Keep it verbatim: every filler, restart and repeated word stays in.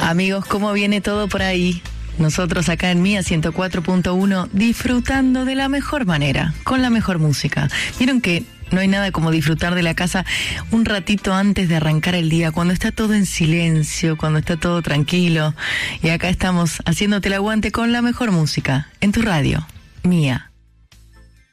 Amigos, ¿cómo viene todo por ahí? Nosotros acá en Mía ciento cuatro punto uno disfrutando de la mejor manera, con la mejor música. Vieron que no hay nada como disfrutar de la casa un ratito antes de arrancar el día, cuando está todo en silencio, cuando está todo tranquilo. Y acá estamos haciéndote el aguante con la mejor música, en tu radio, Mía.